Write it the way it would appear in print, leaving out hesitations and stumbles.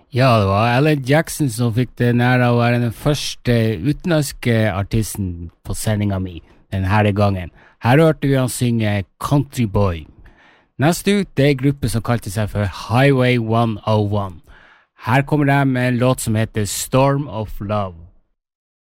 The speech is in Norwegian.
Ja, det var Alan Jackson som fikk det nære å være den første utenlandske artisten på sendinga mi denne gangen. Her hørte vi han synge Country Boy. Neste ut det er en gruppe som kalte seg for Highway 101. Her kommer de med en låt som heter Storm of Love.